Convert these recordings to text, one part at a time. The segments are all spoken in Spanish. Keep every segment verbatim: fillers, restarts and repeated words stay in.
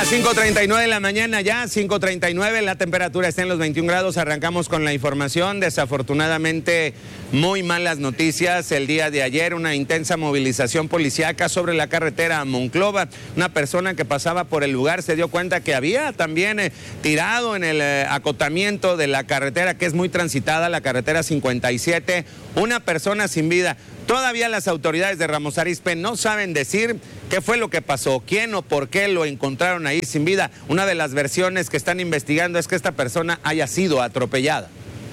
Las cinco treinta y nueve de la mañana ya, cinco treinta y nueve, la temperatura está en los veintiún grados. Arrancamos con la información. Desafortunadamente, muy malas noticias el día de ayer. Una intensa movilización policíaca sobre la carretera a Monclova. Una persona que pasaba por el lugar se dio cuenta que había también eh, tirado en el eh, acotamiento de la carretera, que es muy transitada, la carretera cincuenta y siete, una persona sin vida. Todavía las autoridades de Ramos Arizpe no saben decir qué fue lo que pasó, quién o por qué lo encontraron ahí sin vida. Una de las versiones que están investigando es que esta persona haya sido atropellada.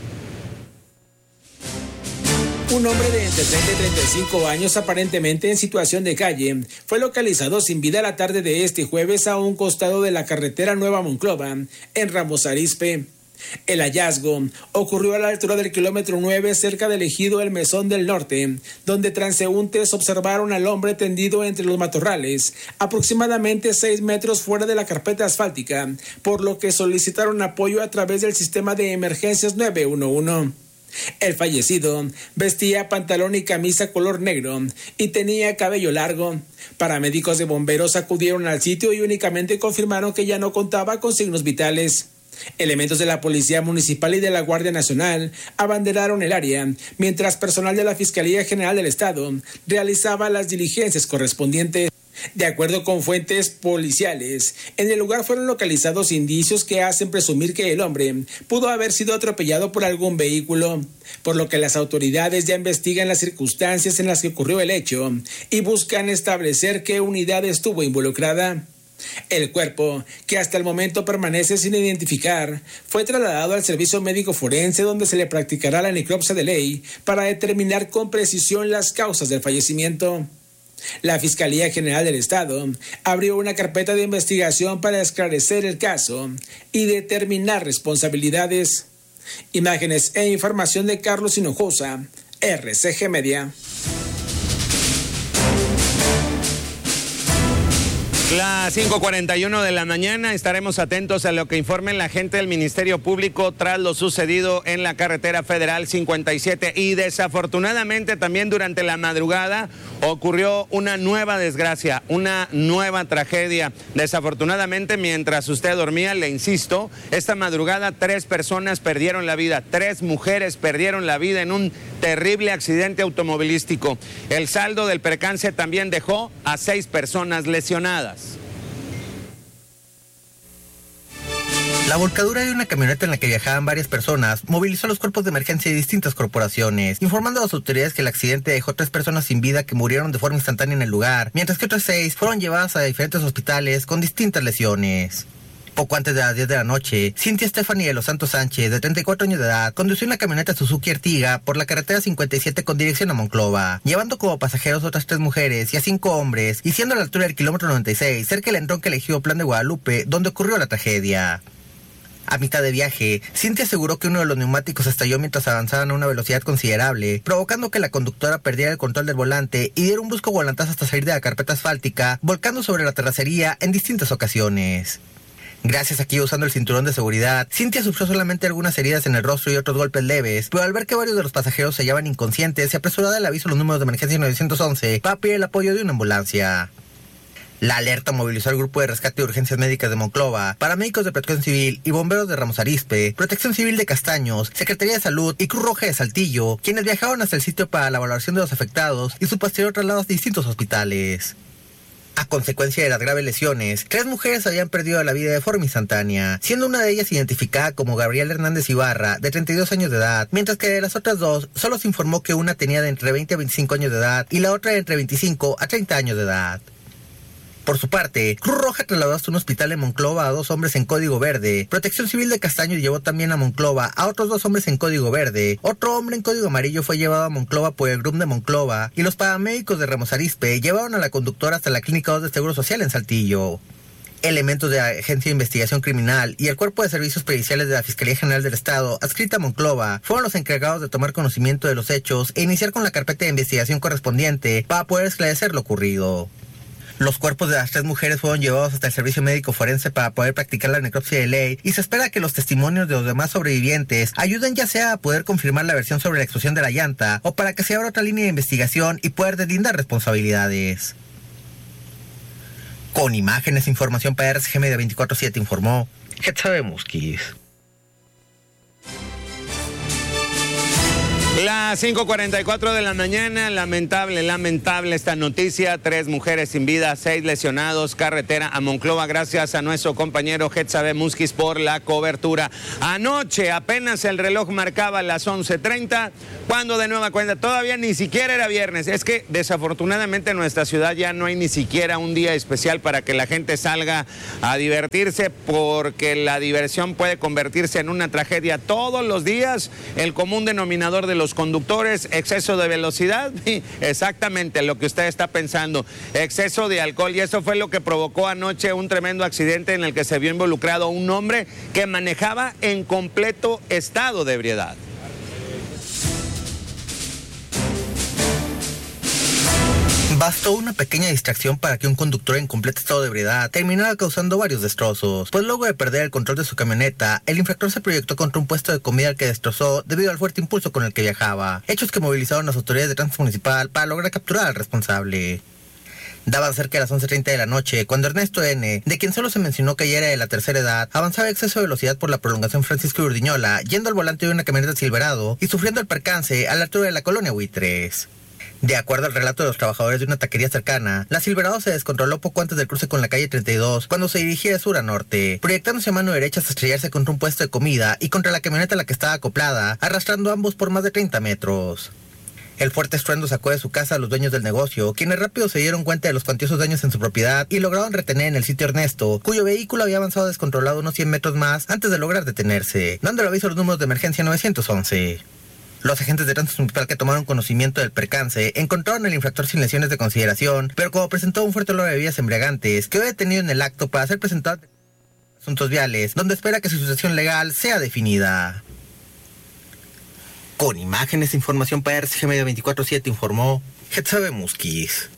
Un hombre de entre treinta y treinta y cinco años, aparentemente en situación de calle, fue localizado sin vida la tarde de este jueves a un costado de la carretera Nueva Monclova, en Ramos Arizpe. El hallazgo ocurrió a la altura del kilómetro nueve, cerca del ejido El Mesón del Norte, donde transeúntes observaron al hombre tendido entre los matorrales, aproximadamente seis metros fuera de la carpeta asfáltica, por lo que solicitaron apoyo a través del sistema de emergencias nueve uno uno. El fallecido vestía pantalón y camisa color negro y tenía cabello largo. Paramédicos de bomberos acudieron al sitio y únicamente confirmaron que ya no contaba con signos vitales. Elementos de la Policía Municipal y de la Guardia Nacional abanderaron el área, mientras personal de la Fiscalía General del Estado realizaba las diligencias correspondientes. De acuerdo con fuentes policiales, en el lugar fueron localizados indicios que hacen presumir que el hombre pudo haber sido atropellado por algún vehículo, por lo que las autoridades ya investigan las circunstancias en las que ocurrió el hecho y buscan establecer qué unidad estuvo involucrada. El cuerpo, que hasta el momento permanece sin identificar, fue trasladado al servicio médico forense, donde se le practicará la necropsia de ley para determinar con precisión las causas del fallecimiento. La Fiscalía General del Estado abrió una carpeta de investigación para esclarecer el caso y determinar responsabilidades. Imágenes e información de Carlos Hinojosa, R C G Media. Las cinco cuarenta y uno de la mañana, estaremos atentos a lo que informe la gente del Ministerio Público tras lo sucedido en la carretera federal cincuenta y siete. Y desafortunadamente también durante la madrugada ocurrió una nueva desgracia, una nueva tragedia. Desafortunadamente, mientras usted dormía, le insisto, esta madrugada tres personas perdieron la vida, tres mujeres perdieron la vida en un terrible accidente automovilístico. El saldo del percance también dejó a seis personas lesionadas. La volcadura de una camioneta en la que viajaban varias personas movilizó a los cuerpos de emergencia de distintas corporaciones, informando a las autoridades que el accidente dejó tres personas sin vida que murieron de forma instantánea en el lugar, mientras que otras seis fueron llevadas a diferentes hospitales con distintas lesiones. Poco antes de las diez de la noche, Cintia Stephanie de los Santos Sánchez, de treinta y cuatro años de edad, condució una camioneta Suzuki Ertiga por la carretera cincuenta y siete con dirección a Monclova, llevando como pasajeros otras tres mujeres y a cinco hombres, y siendo a la altura del kilómetro noventa y seis, cerca del entronque elegido Plan de Guadalupe, donde ocurrió la tragedia. A mitad de viaje, Cintia aseguró que uno de los neumáticos estalló mientras avanzaban a una velocidad considerable, provocando que la conductora perdiera el control del volante y diera un brusco volantazo hasta salir de la carpeta asfáltica, volcando sobre la terracería en distintas ocasiones. Gracias a que iba usando el cinturón de seguridad, Cintia sufrió solamente algunas heridas en el rostro y otros golpes leves, pero al ver que varios de los pasajeros se hallaban inconscientes, se apresuró a dar el aviso a los números de emergencia nueve once para pedir el apoyo de una ambulancia. La alerta movilizó al grupo de rescate de urgencias médicas de Monclova, paramédicos de Protección Civil y bomberos de Ramos Arizpe, Protección Civil de Castaños, Secretaría de Salud y Cruz Roja de Saltillo, quienes viajaron hasta el sitio para la valoración de los afectados y su posterior traslado a distintos hospitales. A consecuencia de las graves lesiones, tres mujeres habían perdido la vida de forma instantánea, siendo una de ellas identificada como Gabriela Hernández Ibarra, de treinta y dos años de edad, mientras que de las otras dos solo se informó que una tenía de entre veinte a veinticinco años de edad y la otra de entre veinticinco a treinta años de edad. Por su parte, Cruz Roja trasladó hasta un hospital en Monclova a dos hombres en código verde. Protección Civil de Castaños llevó también a Monclova a otros dos hombres en código verde. Otro hombre en código amarillo fue llevado a Monclova por el G R U M de Monclova. Y los paramédicos de Ramos Arizpe llevaron a la conductora hasta la Clínica dos de Seguro Social en Saltillo. Elementos de la Agencia de Investigación Criminal y el Cuerpo de Servicios Periciales de la Fiscalía General del Estado, adscrita a Monclova, fueron los encargados de tomar conocimiento de los hechos e iniciar con la carpeta de investigación correspondiente para poder esclarecer lo ocurrido. Los cuerpos de las tres mujeres fueron llevados hasta el servicio médico forense para poder practicar la necropsia de ley y se espera que los testimonios de los demás sobrevivientes ayuden ya sea a poder confirmar la versión sobre la explosión de la llanta o para que se abra otra línea de investigación y poder deslindar responsabilidades. Con imágenes e información para R C G Media veinticuatro siete informó Getsabe Musquiz. Las cinco cuarenta y cuatro de la mañana, lamentable, lamentable esta noticia, tres mujeres sin vida, seis lesionados, carretera a Monclova, gracias a nuestro compañero Getsabe Musquiz por la cobertura. Anoche apenas el reloj marcaba las once treinta, cuando de nueva cuenta, todavía ni siquiera era viernes, es que desafortunadamente en nuestra ciudad ya no hay ni siquiera un día especial para que la gente salga a divertirse, porque la diversión puede convertirse en una tragedia todos los días. El común denominador de los conductores, exceso de velocidad, exactamente lo que usted está pensando, exceso de alcohol, y eso fue lo que provocó anoche un tremendo accidente en el que se vio involucrado un hombre que manejaba en completo estado de ebriedad. Bastó una pequeña distracción para que un conductor en completo estado de ebriedad terminara causando varios destrozos, pues luego de perder el control de su camioneta, el infractor se proyectó contra un puesto de comida al que destrozó debido al fuerte impulso con el que viajaba, hechos que movilizaron a las autoridades de tránsito municipal para lograr capturar al responsable. Daban cerca de las once treinta de la noche cuando Ernesto N., de quien solo se mencionó que ya era de la tercera edad, avanzaba a exceso de velocidad por la prolongación Francisco Urdiñola, yendo al volante de una camioneta Silverado y sufriendo el percance a la altura de la colonia Buitres. De acuerdo al relato de los trabajadores de una taquería cercana, la Silverado se descontroló poco antes del cruce con la calle treinta y dos cuando se dirigía de sur a norte, proyectándose a mano derecha hasta estrellarse contra un puesto de comida y contra la camioneta a la que estaba acoplada, arrastrando ambos por más de treinta metros. El fuerte estruendo sacó de su casa a los dueños del negocio, quienes rápido se dieron cuenta de los cuantiosos daños en su propiedad y lograron retener en el sitio a Ernesto, cuyo vehículo había avanzado descontrolado unos cien metros más antes de lograr detenerse, dando el aviso a los números de emergencia nueve once. Los agentes de tránsito municipal que tomaron conocimiento del percance encontraron al infractor sin lesiones de consideración, pero como presentó un fuerte olor de bebidas embriagantes, quedó detenido en el acto para ser presentado a asuntos viales, donde espera que su situación legal sea definida. Con imágenes e información para R C G Media veinticuatro siete informó Getsabe Musquiz.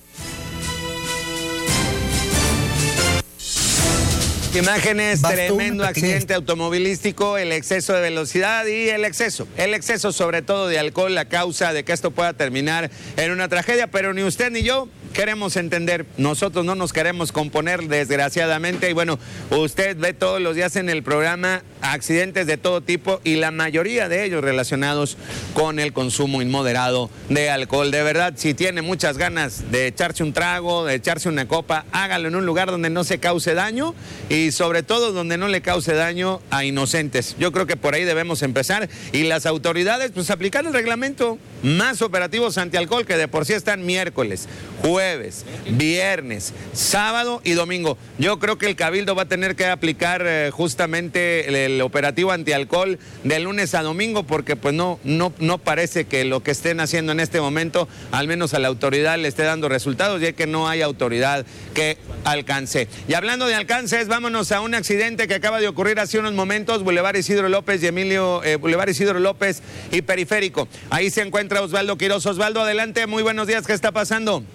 Imágenes, tremendo accidente automovilístico, el exceso de velocidad y el exceso, el exceso sobre todo de alcohol, la causa de que esto pueda terminar en una tragedia, pero ni usted ni yo queremos entender, nosotros no nos queremos componer desgraciadamente, y bueno, usted ve todos los días en el programa accidentes de todo tipo y la mayoría de ellos relacionados con el consumo inmoderado de alcohol. De verdad, si tiene muchas ganas de echarse un trago, de echarse una copa, hágalo en un lugar donde no se cause daño y sobre todo donde no le cause daño a inocentes. Yo creo que por ahí debemos empezar y las autoridades pues aplicar el reglamento, más operativos antialcohol que de por sí están miércoles, jueves, viernes, sábado y domingo. Yo creo que el Cabildo va a tener que aplicar eh, justamente el, el operativo antialcohol de lunes a domingo porque pues no, no, no parece que lo que estén haciendo en este momento, al menos a la autoridad le esté dando resultados, ya que no hay autoridad que alcance. Y hablando de alcances, vámonos a un accidente que acaba de ocurrir hace unos momentos, Boulevard Isidro López y Emilio, eh, Boulevard Isidro López y Periférico. Ahí se encuentra Osvaldo Quiroz. Osvaldo, adelante, muy buenos días, ¿qué está pasando?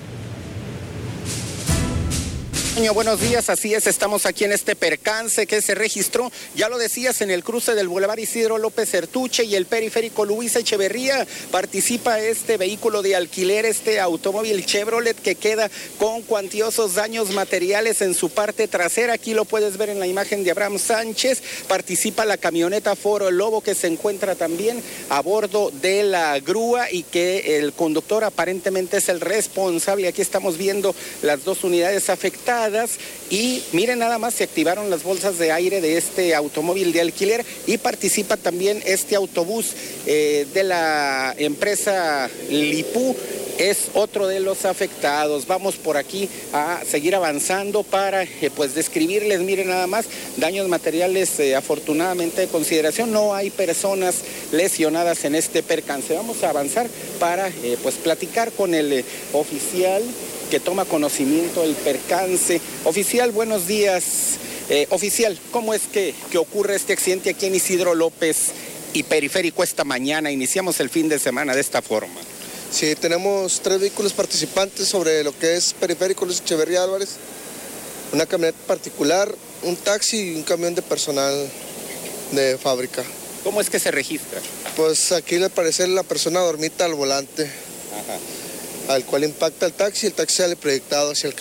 Buenos días, así es, estamos aquí en este percance que se registró, ya lo decías, en el cruce del Boulevard Isidro López Ertuche y el Periférico Luis Echeverría. Participa este vehículo de alquiler, este automóvil Chevrolet que queda con cuantiosos daños materiales en su parte trasera. Aquí lo puedes ver en la imagen de Abraham Sánchez. Participa la camioneta Foro Lobo que se encuentra también a bordo de la grúa y que el conductor aparentemente es el responsable. Aquí estamos viendo las dos unidades afectadas. Y miren nada más, se activaron las bolsas de aire de este automóvil de alquiler y participa también este autobús eh, de la empresa Lipú, es otro de los afectados. Vamos por aquí a seguir avanzando para eh, pues describirles, miren nada más, daños materiales eh, afortunadamente de consideración, no hay personas lesionadas en este percance. Vamos a avanzar para eh, pues platicar con el eh, oficial que toma conocimiento del percance. Oficial, buenos días. Eh, oficial, ¿cómo es que, que ocurre este accidente aquí en Isidro López y Periférico esta mañana? Iniciamos el fin de semana de esta forma. Sí, tenemos tres vehículos participantes sobre lo que es Periférico Luis Echeverría Álvarez, una camioneta particular, un taxi y un camión de personal de fábrica. ¿Cómo es que se registra? Pues aquí al parecer la persona dormita al volante. Ajá. Al cual impacta el taxi y el taxi sale proyectado hacia el camión.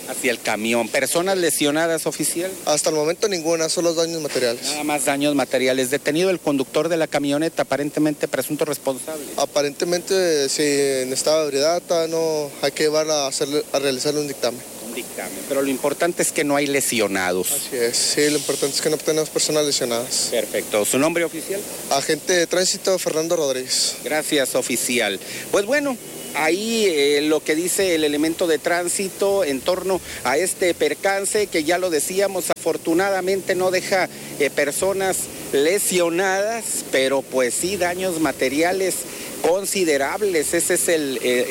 Hacia el camión. ¿Personas lesionadas, oficial? Hasta el momento ninguna, solo daños materiales. Nada más daños materiales. Detenido el conductor de la camioneta, aparentemente presunto responsable. Aparentemente, si en estado de ebriedad, no hay que llevar a, hacerle, a realizarle un dictamen. Un dictamen, pero lo importante es que no hay lesionados. Así es, sí, lo importante es que no tenemos personas lesionadas. Perfecto. ¿Su nombre, oficial? Agente de tránsito, Fernando Rodríguez. Gracias, oficial. Pues bueno, ahí eh, lo que dice el elemento de tránsito en torno a este percance, que ya lo decíamos, afortunadamente no deja eh, personas lesionadas, pero pues sí daños materiales considerables. Ese es el, eh,